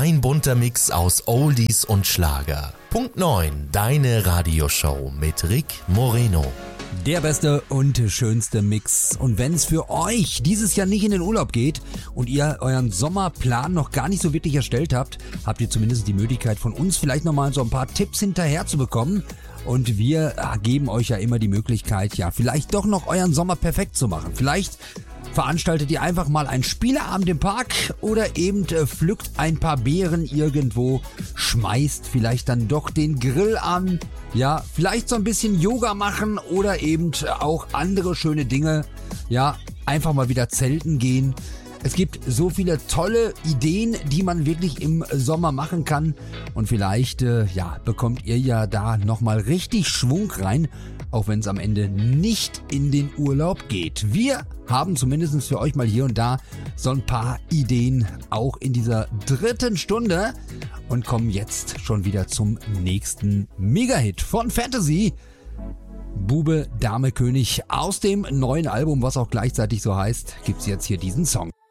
Ein bunter Mix aus Oldies und Schlager. Punkt 9, deine Radioshow mit Rick Moreno. Der beste und schönste Mix. Und wenn es für euch dieses Jahr nicht in den Urlaub geht und ihr euren Sommerplan noch gar nicht so wirklich erstellt habt, habt ihr zumindest die Möglichkeit von uns vielleicht nochmal so ein paar Tipps hinterher zu bekommen. Und wir geben euch ja immer die Möglichkeit, ja vielleicht doch noch euren Sommer perfekt zu machen. Vielleicht veranstaltet ihr einfach mal einen Spieleabend im Park oder eben pflückt ein paar Beeren irgendwo, schmeißt vielleicht dann doch den Grill an, ja, vielleicht so ein bisschen Yoga machen oder eben auch andere schöne Dinge, ja, einfach mal wieder zelten gehen. Es gibt so viele tolle Ideen, die man wirklich im Sommer machen kann und vielleicht, bekommt ihr ja da nochmal richtig Schwung rein, auch wenn es am Ende nicht in den Urlaub geht. Wir haben zumindest für euch mal hier und da so ein paar Ideen auch in dieser 3. Stunde und kommen jetzt schon wieder zum nächsten Mega-Hit von Fantasy. Bube, Dame, König aus dem neuen Album, was auch gleichzeitig so heißt, gibt's jetzt hier diesen Song.